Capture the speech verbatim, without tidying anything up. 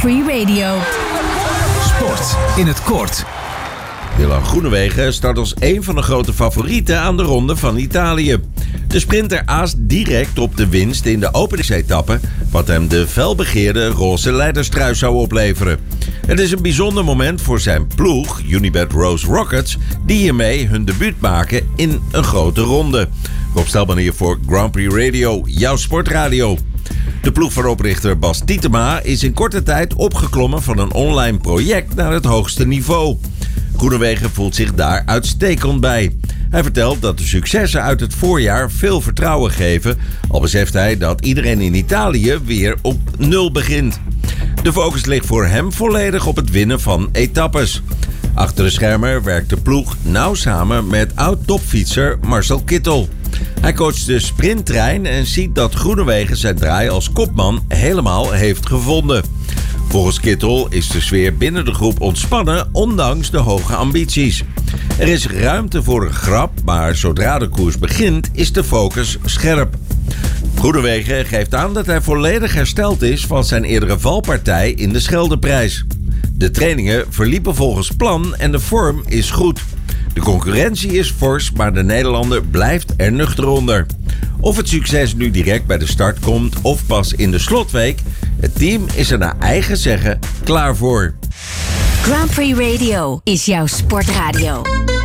Prix Radio. Sport in het kort. Dylan Groenewegen start als een van de grote favorieten aan de Ronde van Italië. De sprinter aast direct op de winst in de openingsetappe, wat hem de felbegeerde roze leiderstrui zou opleveren. Het is een bijzonder moment voor zijn ploeg, Unibet Rose Rockets, die hiermee hun debuut maken in een grote ronde. Rob Stelman hier voor Grand Prix Radio, jouw sportradio. De ploeg van oprichter Bas Tietema is in korte tijd opgeklommen van een online project naar het hoogste niveau. Groenewegen voelt zich daar uitstekend bij. Hij vertelt dat de successen uit het voorjaar veel vertrouwen geven, al beseft hij dat iedereen in Italië weer op nul begint. De focus ligt voor hem volledig op het winnen van etappes. Achter de schermen werkt de ploeg nauw samen met oud-topfietser Marcel Kittel. Hij coacht de sprinttrein en ziet dat Groenewegen zijn draai als kopman helemaal heeft gevonden. Volgens Kittel is de sfeer binnen de groep ontspannen, ondanks de hoge ambities. Er is ruimte voor een grap, maar zodra de koers begint, is de focus scherp. Groenewegen geeft aan dat hij volledig hersteld is van zijn eerdere valpartij in de Scheldeprijs. De trainingen verliepen volgens plan en de vorm is goed. De concurrentie is fors, maar de Nederlander blijft er nuchter onder. Of het succes nu direct bij de start komt of pas in de slotweek, het team is er naar eigen zeggen klaar voor. Grand Prix Radio is jouw sportradio.